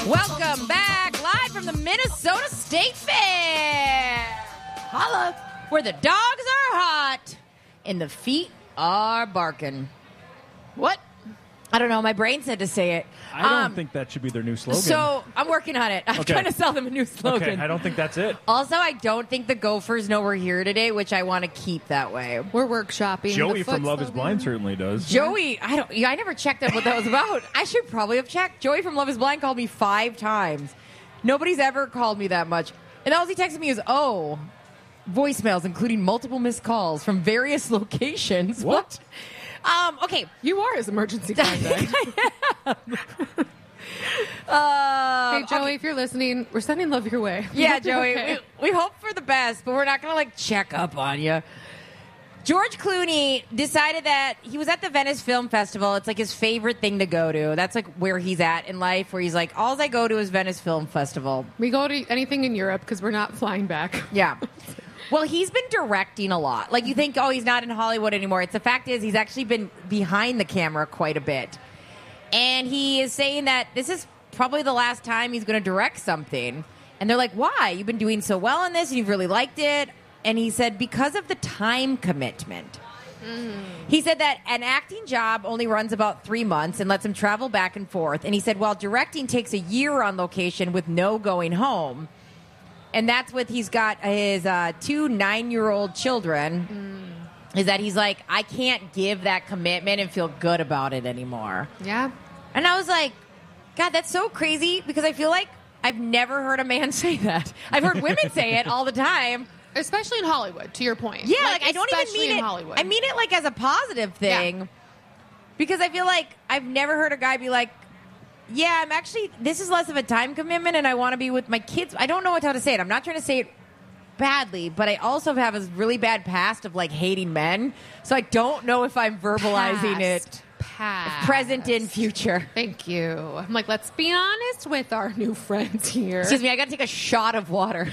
Welcome back, live from the Minnesota State Fair. Holla, where the dogs are hot and the feet are barking. What? I don't know. My brain said to say it. I don't think that should be their new slogan. So I'm working on it. I'm trying to sell them a new slogan. Okay, I don't think that's it. Also, I don't think the Gophers know we're here today, which I want to keep that way. We're workshopping. Joey from Love Is Blind certainly does. Joey, I never checked out what that was about. I should probably have checked. Joey from Love Is Blind called me 5 times. Nobody's ever called me that much. And all he texted me is, voicemails, including multiple missed calls from various locations. What? Okay. You are his emergency contact. Hey, Joey, if you're listening, we're sending love your way. Yeah, Joey. Okay. We hope for the best, but we're not going to, check up on you. George Clooney decided that he was at the Venice Film Festival. It's, his favorite thing to go to. That's, where he's at in life, where he's like, all I go to is Venice Film Festival. We go to anything in Europe because we're not flying back. Yeah. Well, he's been directing a lot. You think, he's not in Hollywood anymore. The fact is, he's actually been behind the camera quite a bit. And he is saying that this is probably the last time he's going to direct something. And they're like, why? You've been doing so well in this, and you've really liked it. And he said, because of the time commitment. He said that an acting job only runs about 3 months and lets him travel back and forth. And he said, while directing takes a year on location with no going home. And that's what he's got his 2 9-year-old children, is that he's like, I can't give that commitment and feel good about it anymore. Yeah. And I was like, God, that's so crazy, because I feel like I've never heard a man say that. I've heard women say it all the time. Especially in Hollywood, to your point. Yeah, I don't even mean in it. Hollywood. I mean it as a positive thing. Yeah. Because I feel like I've never heard a guy be like, yeah, this is less of a time commitment and I want to be with my kids. I don't know how to say it. I'm not trying to say it badly, but I also have a really bad past of hating men. So I don't know if I'm verbalizing it. Present and future. Thank you. I'm like, let's be honest with our new friends here. Excuse me, I got to take a shot of water.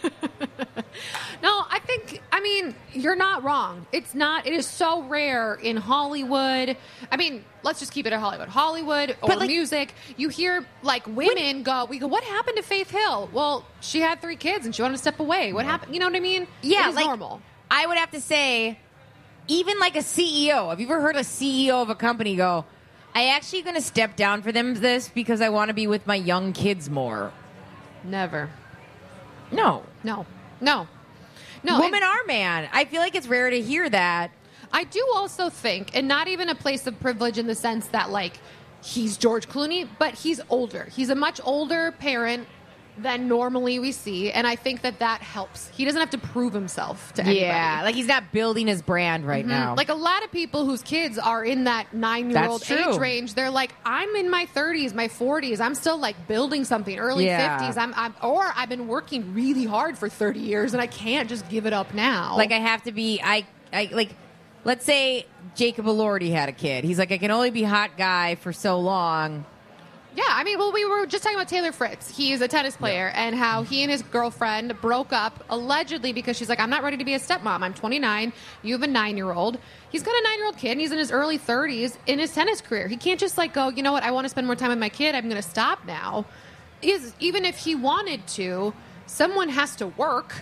No, you're not wrong. It is so rare in Hollywood. Let's just keep it at Hollywood. Hollywood or music, you hear women go, what happened to Faith Hill? Well, she had 3 kids and she wanted to step away. What happened? You know what I mean? Yeah, it is normal. I would have to say, even a CEO, have you ever heard a CEO of a company go, I actually going to step down for this because I want to be with my young kids more? Never. No. Woman or man. I feel like it's rare to hear that. I do also think, and not even a place of privilege in the sense that, he's George Clooney, but he's older. He's a much older parent than normally we see, and I think that helps. He doesn't have to prove himself to anybody. Yeah, he's not building his brand right now. A lot of people whose kids are in that 9-year-old age range, they're like, I'm in my 30s, my 40s, I'm still building something, early 50s. I've been working really hard for 30 years, and I can't just give it up now. I have to be, let's say Jacob Elordi had a kid. He's like, I can only be hot guy for so long. Yeah, we were just talking about Taylor Fritz. He is a tennis player, and how he and his girlfriend broke up, allegedly because she's like, I'm not ready to be a stepmom. I'm 29. You have a 9-year-old. He's got a 9-year-old kid, and he's in his early 30s in his tennis career. He can't just go, you know what, I want to spend more time with my kid. I'm going to stop now. Even if he wanted to, someone has to work.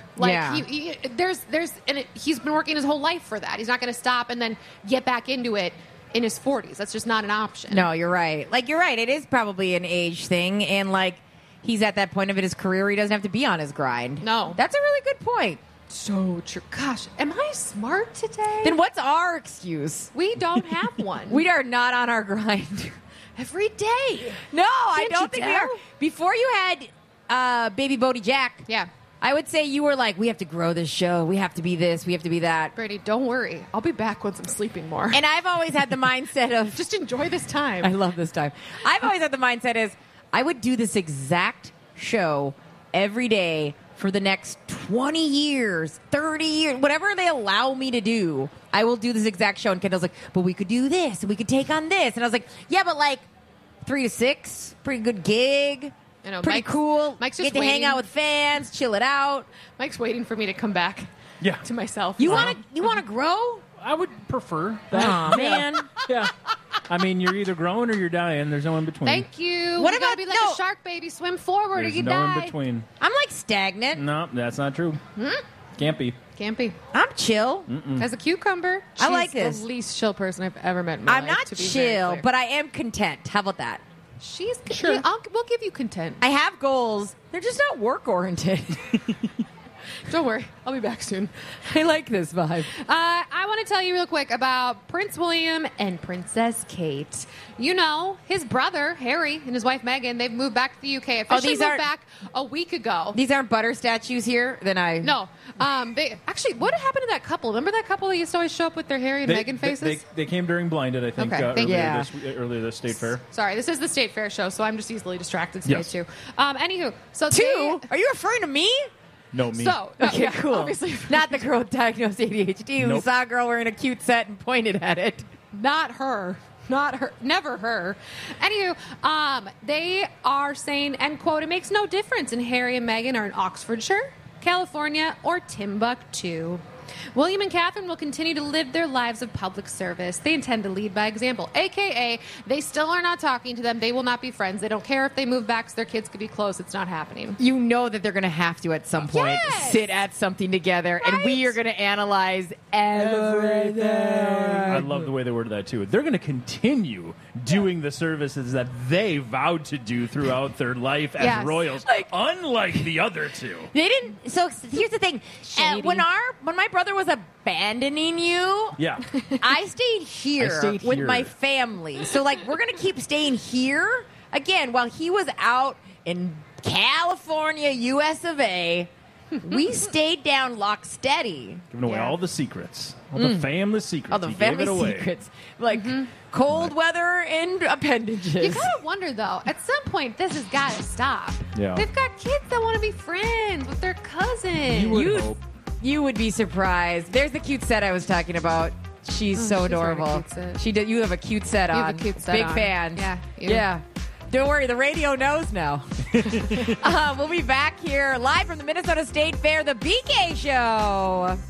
He's been working his whole life for that. He's not going to stop and then get back into it in his 40s. That's just not an option. No, you're right. You're right. It is probably an age thing. And, he's at that point of his career, he doesn't have to be on his grind. No. That's a really good point. So true. Gosh, am I smart today? Then what's our excuse? We don't have one. We are not on our grind. Every day. No, I don't think we are. Before you had baby Bodie Jack. Yeah. I would say you were we have to grow this show. We have to be this. We have to be that. Brady, don't worry. I'll be back once I'm sleeping more. And I've always had the mindset of... just enjoy this time. I love this time. I've always had the mindset is I would do this exact show every day for the next 20 years, 30 years, whatever they allow me to do. I will do this exact show. And Kendall's like, but we could do this. And we could take on this. And I was like, yeah, but 3 to 6, pretty good gig. Pretty cool. Mike's just get to hang out with fans, chill it out. Mike's waiting for me to come back. Yeah. To myself. You want to grow? I would prefer that. Aw, man. Yeah. I mean, you're either growing or you're dying. There's no in between. Thank you. What You gotta about- be like no. a shark baby? Swim forward There's or you no die. in between. I'm like stagnant. No, that's not true. Can't be. Can't be. I'm chill. As a cucumber, I she's like this. the least chill person I've ever met in my I'm life, not to be very chill, clear. but I am content. How about that? she's Sure. yeah, we'll give you content. I have goals. They're just not work oriented. Don't worry, I'll be back soon. I like this vibe. I want to tell you real quick about Prince William and Princess Kate. You know, his brother, Harry, and his wife, Meghan, they've moved back to the UK. Officially these moved aren't- back a week ago. These aren't butter statues here. Then I No. They actually, what happened to that couple? Remember that couple that used to always show up with their Harry and Meghan faces? They came during Blinded, I think, Okay, thank you. earlier this State Fair. Sorry, this is the State Fair show, so I'm just easily distracted today, Yes. too. Anywho, so two. Are you referring to me? No, me. So, Okay, yeah, cool. Obviously, Not the girl with diagnosed ADHD who Nope. saw a girl wearing a cute set and pointed at it. not her. Not her. Never her. Anywho, they are saying, end quote, it makes no difference in Harry and Meghan are in Oxfordshire, California, or Timbuktu. William and Catherine will continue to live their lives of public service. They intend to lead by example, a.k.a. they still are not talking to them. They will not be friends. They don't care if they move back so their kids could be close. It's not happening. You know that they're going to have to at some point Yes. sit at something together, and we Right. are going to analyze everything. I love the way they worded that, too. They're going to continue doing the services that they vowed to do throughout their life as Yes. royals, unlike the other two. They didn't. So here's the thing: Shady. when my brother was abandoning you, Yeah. I stayed here I stayed with here. my family. So like we're gonna keep staying here again while he was out in California, US of A. We stayed down lock steady. Giving away Yeah. all the secrets. All the family secrets. All the He gave family it away. secrets, like cold weather and appendages. You gotta wonder, though, at some point, this has gotta stop. Yeah. They've got kids that want to be friends with their cousins. You would You- hope. You would be surprised. There's the cute set I was talking about. She's so she's wearing a adorable. cute set. She did. You have a cute set You on. have a cute set Big on. fans. Yeah, you. Yeah. Don't worry, the radio knows now. We'll be back here live from the Minnesota State Fair, the BK Show.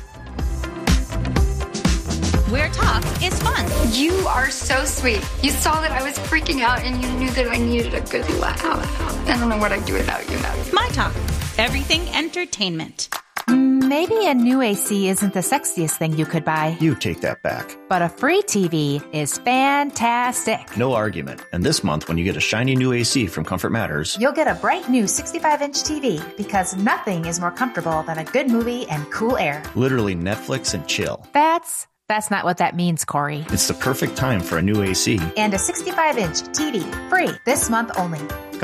Where talk is fun. You are so sweet. You saw that I was freaking out and you knew that I needed a good laugh. I don't know what I'd do without you. My talk. Everything entertainment. Maybe a new AC isn't the sexiest thing you could buy, You take that back. but a free TV is fantastic. No argument. And this month, when you get a shiny new AC from Comfort Matters, You'll get a bright new 65-inch TV because nothing is more comfortable than a good movie and cool air. literally Netflix and chill. That's not what that means, Corey. It's the perfect time for a new AC. And a 65-inch TV, free this month only.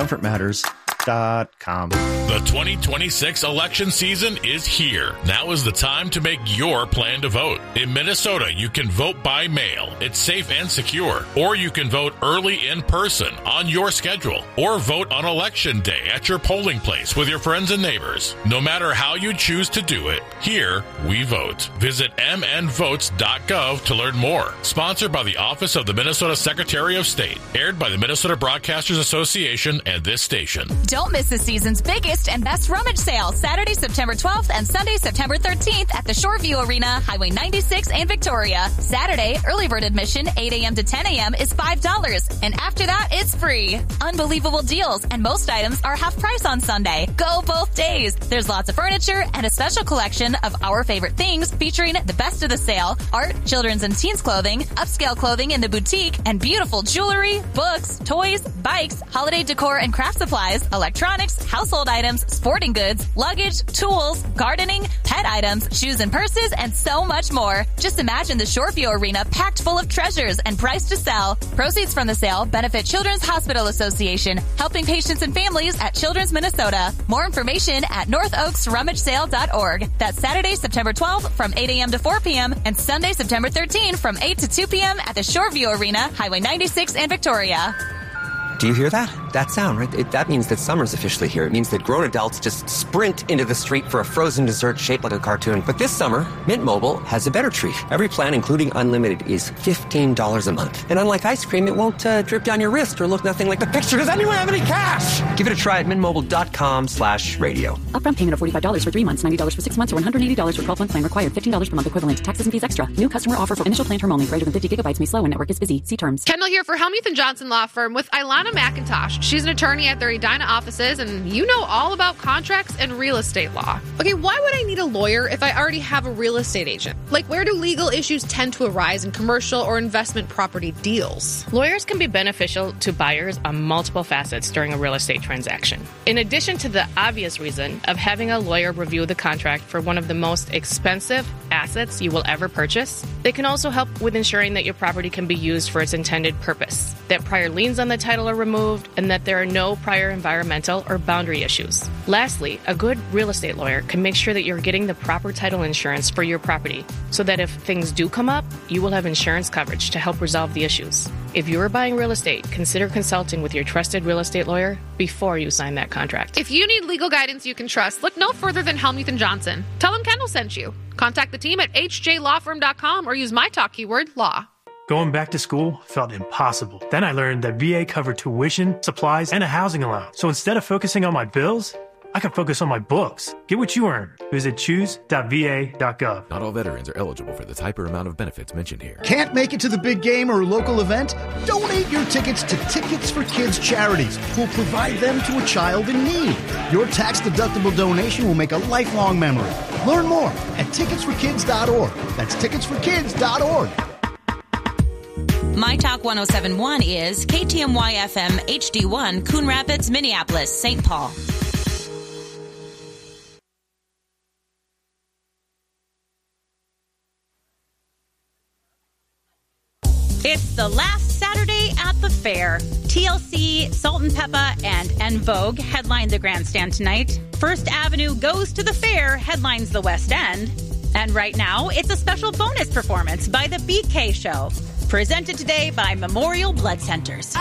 ComfortMatters.com. The 2026 election season is here. Now is the time to make your plan to vote. In Minnesota, you can vote by mail. It's safe and secure. Or you can vote early in person on your schedule. Or vote on election day at your polling place with your friends and neighbors. No matter how you choose to do it, here we vote. Visit mnvotes.gov to learn more. Sponsored by the Office of the Minnesota Secretary of State. Aired by the Minnesota Broadcasters Association and this station. Don't miss the season's biggest and best rummage sale, Saturday, September 12th and Sunday, September 13th at the Shoreview Arena, Highway 96 in Victoria. Saturday, early bird admission, 8 a.m. to 10 a.m. is $5, and after that, it's free. Unbelievable deals, and most items are half price on Sunday. Go both days. There's lots of furniture and a special collection of our favorite things featuring the best of the sale, art, children's and teens clothing, upscale clothing in the boutique, and beautiful jewelry, books, toys, bikes, holiday decor and craft supplies, electronics, household items, sporting goods, luggage, tools, gardening, pet items, shoes and purses, and so much more. Just imagine the Shoreview Arena packed full of treasures and priced to sell. Proceeds from the sale benefit Children's Hospital Association, helping patients and families at Children's Minnesota. More information at northoaksrummagesale.org. That's Saturday, September 12th from 8 a.m. to 4 p.m. and Sunday, September 13th from 8 to 2 p.m. at the Shoreview Arena, Highway 96 in Victoria. Do you hear that? That sound, right? That means that summer's officially here. It means that grown adults just sprint into the street for a frozen dessert shaped like a cartoon. But this summer, Mint Mobile has a better treat. Every plan, including unlimited, is $15 a month. And unlike ice cream, it won't drip down your wrist or look nothing like the picture. Does anyone have any cash? Give it a try at mintmobile.com/radio. Upfront payment of $45 for 3 months, $90 for 6 months, or $180 for 12-month plan required. $15 per month equivalent. Taxes and fees extra. New customer offer for initial plan term only. Greater than 50 gigabytes may slow and network is busy. See terms. Kendall here for Helmuth & Johnson Law Firm with Ilana McIntosh. She's an attorney at their Edina offices, and you know all about contracts and real estate law. Okay, why would I need a lawyer if I already have a real estate agent? Like, where do legal issues tend to arise in commercial or investment property deals? Lawyers can be beneficial to buyers on multiple facets during a real estate transaction. In addition to the obvious reason of having a lawyer review the contract for one of the most expensive assets you will ever purchase, they can also help with ensuring that your property can be used for its intended purpose, that prior liens on the title are removed, and that there are no prior environmental or boundary issues. Lastly, a good real estate lawyer can make sure that you're getting the proper title insurance for your property so that if things do come up, you will have insurance coverage to help resolve the issues. If you're buying real estate, consider consulting with your trusted real estate lawyer before you sign that contract. If you need legal guidance you can trust, look no further than Helmuth & Johnson. Tell them Kendall sent you. Contact the team at hjlawfirm.com or use my talk keyword, law. Going back to school felt impossible. Then I learned that VA covered tuition, supplies, and a housing allowance. So instead of focusing on my bills, I can focus on my books. Get what you earn. Visit choose.va.gov. Not all veterans are eligible for the type or amount of benefits mentioned here. Can't make it to the big game or local event? Donate your tickets to Tickets for Kids charities, who will provide them to a child in need. Your tax-deductible donation will make a lifelong memory. Learn more at ticketsforkids.org. That's ticketsforkids.org. My Talk 1071 is KTMY FM HD1, Coon Rapids, Minneapolis, St. Paul. It's the last Saturday at the fair. TLC, Salt and Peppa, and En Vogue headline the grandstand tonight. First Avenue Goes to the Fair headlines the West End. And right now, it's a special bonus performance by the BK Show, presented today by Memorial Blood Centers.